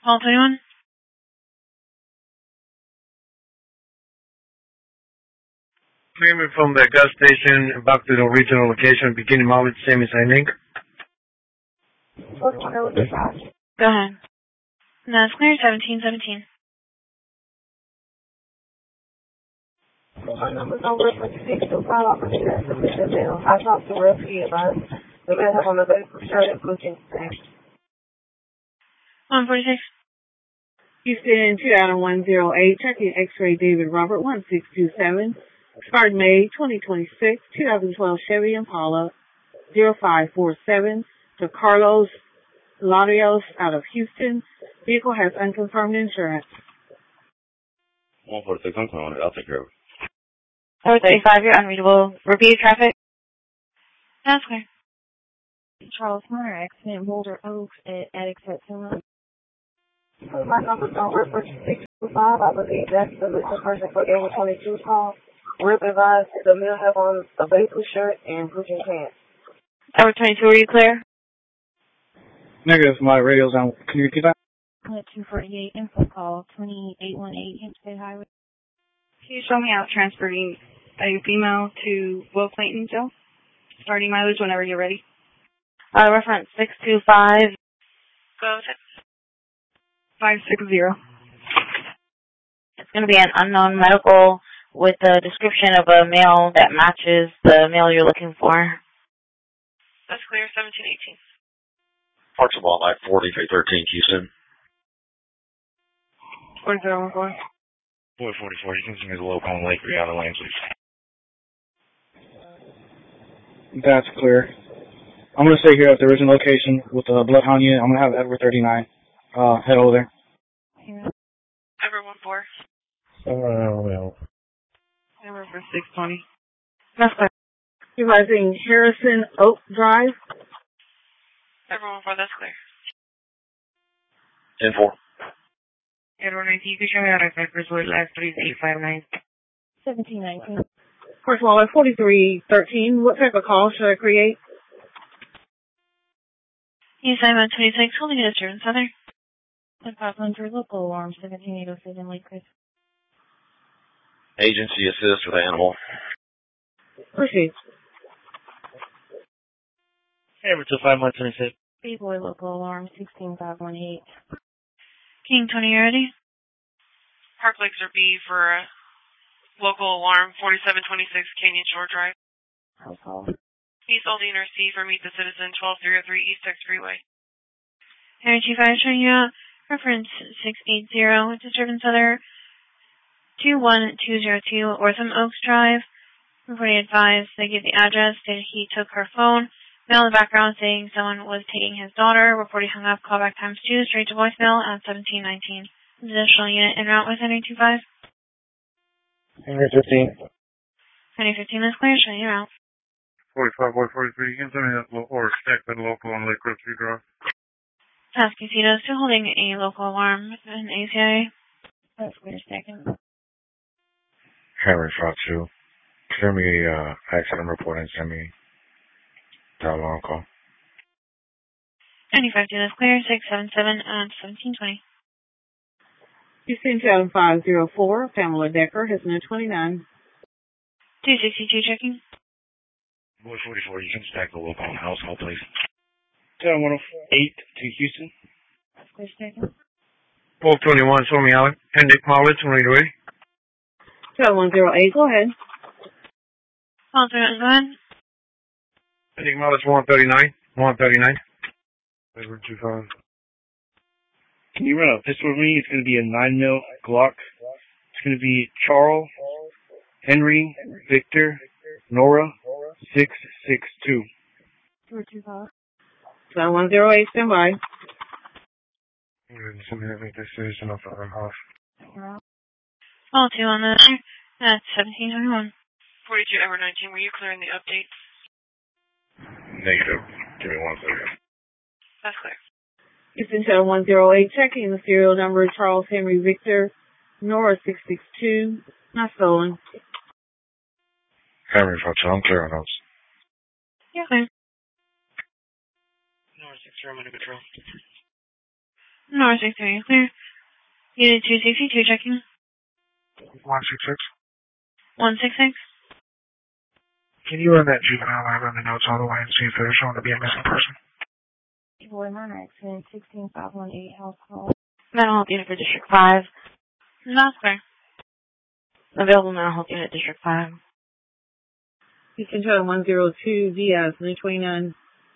Call 21. Clearing from the gas station back to the original location, beginning mileage, same as I think. Go ahead. That's clear, 1717. My number's on reference 625. I talked to Rusty about the matter on the vehicle shirt and booking. 146. Houston 200108, checking X-ray David Robert 1627. Expired May 2026, 2012 Chevy Impala 0547 to Carlos Larios out of Houston. Vehicle has unconfirmed insurance. 146, I'm calling it. I'll take care of it. 435, you're unreadable. Repeat traffic. That's clear. Charles Hunter, accident, Boulder Oaks at Attic September. My number's on reference 625. I believe that's the missing person for Area 22 call. Rip advised the male have on a vehicle shirt and booking pants. Over 22, are you clear? Negative, my radio's on. Can you repeat that? 248, info call, 2818 Hempstead Highway. Can you show me out transferring a female to Will Clayton jail? Starting mileage whenever you're ready. Reference 625. Go 560. It's going to be an unknown medical with a description of a male that matches the male you're looking for. That's clear, 1718. Parks of Wildlife 4313, Houston. 4014. 444, you can send me the local on Lake Riata Lane, please. That's clear. I'm going to stay here at the original location with the Bloodhound unit. I'm going to have Edward 39 head over there. Edward 14. Well. Number for 620. That's clear. Utilizing Harrison Oak Drive. Edward 14, that's clear. 10-4. Edward 19, you can show me out of Cypress Wood, last 3859. 1719. First of all, at 4313, what type of call should I create? East Side 26, holding it at Southern. 500 local alarm, 17807 Lake Crest. Agency assist with animal. Proceed. Edward 25126. B-Boy local alarm, 16518. King 20, you ready? Park Lakes or B for local alarm 4726 Canyon Shore Drive. Household. East Aldine or C for Meet the Citizen 1203 East Tex Freeway. Energy Fire showing you out. Reference 680, Disturbance Other 21202 Ortham Oaks Drive. Reporting advised they gave the address, stated he took her phone. Mail in the background saying someone was taking his daughter. Reporting hung up, callback times 2, straight to voicemail at 1719. Additional unit en route with Henry 25. Henry 15. Henry 15 is clear, showing you out. 45, 43, you can send me that or stack that local on Lake Crest Drive. Pasquito still holding a local alarm in ACI. That's clear, second. Henry 52. Send me accident report and send me that alarm call. 95 is clear, 677 and 1720. Houston 7504, Pamela Decker, Hisner 29. 262 checking. Boy 44, you can stack the local on house call, please. 108 to Houston. That's clear, second. 1221, show me out. Hendrick mileage, when you're ready. 7108, go ahead. Call 3, go ahead. Hendrick mileage 139. 139. Edward 25. Can you run a pistol with me? It's going to be a 9mm Glock. It's going to be Charles, Henry, Victor, Nora, 662. 425. 7108, stand by. Somebody make this decision off our house. Call 2 on the at 1721. 42 Edward 19, were you clearing the updates? Negative. Give me 1 second. That's clear. Houston 7108, checking the serial number, Charles Henry Victor, Nora 662, not stolen. Henry 52, I'm clear on those. Yeah, clear. Nora 6 Roman Patrol. North 63, clear. Unit 262, checking. 166. 166. Can you run that juvenile lab on the notes all the way and see if they're showing to be a missing person? Boy, minor accident, 16518, house call. Mental health unit for District 5. That's clear. Available mental health unit District 5. Control 102, Diaz, 929.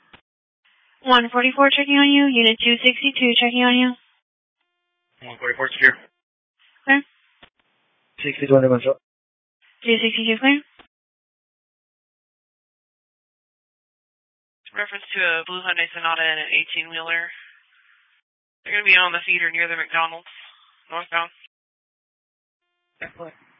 144, checking on you. Unit 262, checking on you. 144 secure. Clear. 62 under control. 262, clear. Reference to a blue Hyundai Sonata and an 18-wheeler. They're going to be on the feeder near the McDonald's, northbound. Excellent.